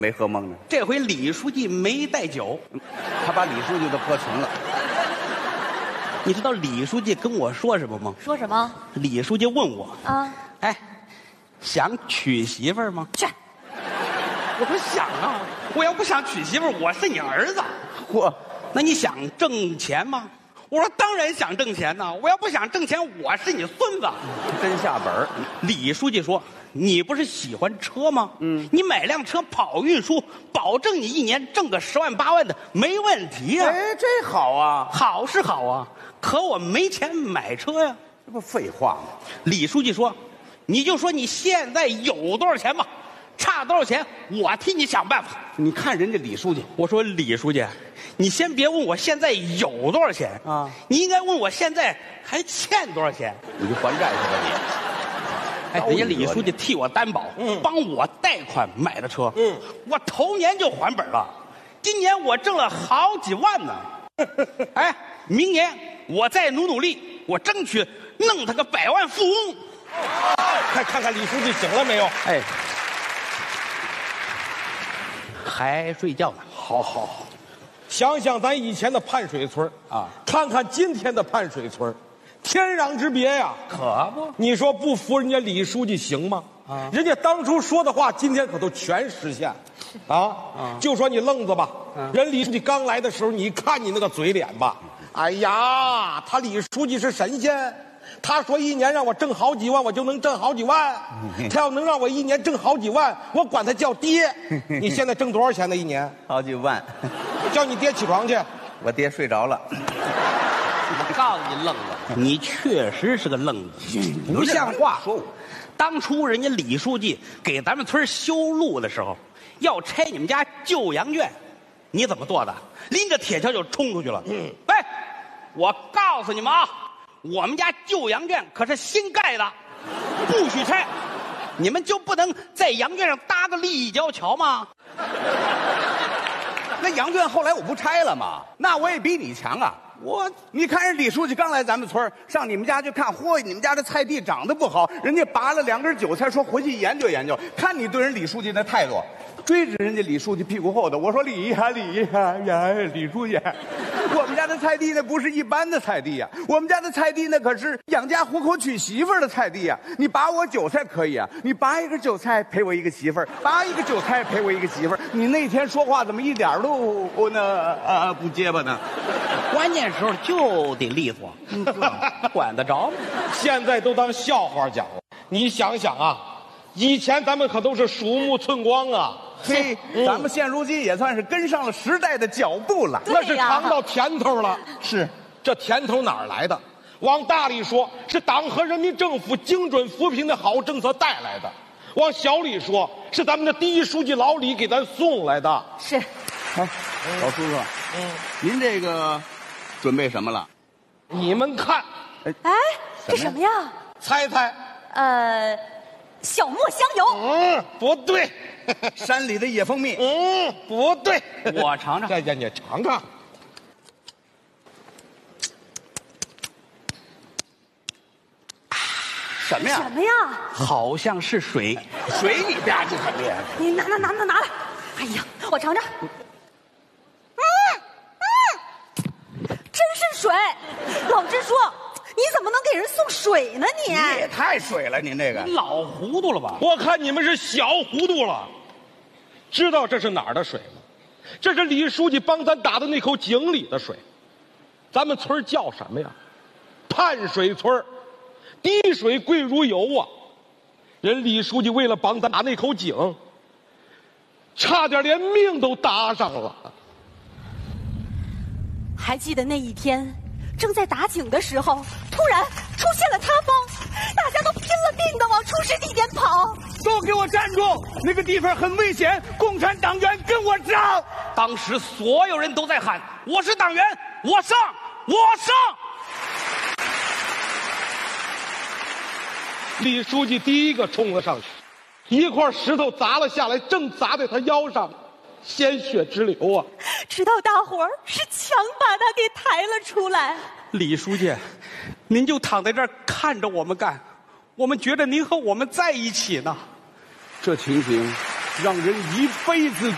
没喝懵呢。 这回李书记没带酒， 他把李书记都喝穷了。 你知道李书记跟我说什么吗？ 说什么李书记问我啊？ 哎，想娶媳妇儿吗？ 去， 我说想啊，我要不想娶媳妇儿，我是你儿子。 嚯， 那你想挣钱吗？我说当然想挣钱呐，我要不想挣钱，我是你孙子。 真下本儿。 李书记说：“你不是喜欢车吗？你买辆车跑运输，保证你一年挣个10万8万的，没问题呀。 哎，这好啊， 好是好啊，可我没钱买车呀。” 这不废话吗？ 李书记说：“你就说你现在有多少钱吧，差多少钱，我替你想办法。” 你看人家李书记， 我说李书记，你先别问我现在有多少钱啊， 你应该问我现在还欠多少钱。 你就还债去吧你。 哎，人家李书记替我担保，帮我贷款买的车，我头年就还本了，今年我挣了好几万呢。哎，明年我再努力，我争取弄他个100万富翁。 看看李书记醒了没有？ 哎，还睡觉呢。 好，想想咱以前的盼水村啊， 看看今天的盼水村，天壤之别呀！ 可不， 你说不服人家李书记行吗？啊，人家当初说的话，今天可都全实现。就说你愣子吧，人李书记刚来的时候，你看你那个嘴脸吧，哎呀，他李书记是神仙。他说一年让我挣好几万，我就能挣好几万。他要能让我一年挣好几万，我管他叫爹。你现在挣多少钱呢？一年好几万。 叫你爹起床去。 我爹睡着了。 我告诉你，愣子，你确实是个愣子，不像话。 说我当初人家李书记给咱们村修路的时候，要拆你们家旧羊圈，你怎么做的？拎着铁锹就冲出去了。哎，我告诉你们啊，我们家旧羊圈可是新盖的，不许拆。你们就不能在羊圈上搭个立交桥吗？ 那羊圈后来我不拆了吗？那我也比你强啊！你看人李书记刚来咱们村上你们家去看，嚯，你们家这菜地长得不好，人家拔了2根韭菜，说回去研究研究。看你对人李书记那态度，追着人家李书记屁股后头，我说李书记，我们家的菜地那不是一般的菜地呀，我们家的菜地那可是养家糊口娶媳妇儿的菜地呀。你拔我韭菜可以啊，你拔一根韭菜赔我一个媳妇儿，拔一个韭菜赔我一个媳妇儿。你那天说话怎么一点都不结巴呢？ 关键时候就得利索，管得着吗？ 现在都当笑话讲了。你想想啊，以前咱们可都是鼠目寸光啊。 嘿，咱们现如今也算是跟上了时代的脚步了。 那是尝到甜头了。 是， 这甜头哪儿来的？往大里说，是党和人民政府精准扶贫的好政策带来的；往小里说，是咱们的第一书记老李给咱送来的。 是。 哎，老叔叔，您这个准备什么了？ 你们看， 哎，这什么呀？ 猜猜。 小磨香油。 不对。 山里的野蜂蜜。 不对。 我尝尝。 再见，你尝尝。 什么呀？ 什么呀？ 好像是水。 水你吧唧什么呀？ 你拿来。哎呀，我尝尝。真是水。老支书，你怎么能给人送水呢？你也太水了，您这个老糊涂了吧？ 我看你们是小糊涂了。知道这是哪儿的水吗？这是李书记帮咱打的那口井里的水。咱们村叫什么呀？盼水村。滴水贵如油啊！人李书记为了帮咱打那口井，差点连命都搭上了。 还记得那一天，正在打井的时候，突然出现了塌方，大家都拼了命的往出事地点跑。 都给我站住！那个地方很危险，共产党员跟我上！ 当时所有人都在喊：“我是党员，我上，我上！” 李书记第一个冲了上去，一块石头砸了下来，正砸在他腰上，鲜血直流啊！ 直到大伙儿是强把他给抬了出来。 李书记，您就躺在这儿看着我们干，我们觉得您和我们在一起呢。 这情形让人一辈子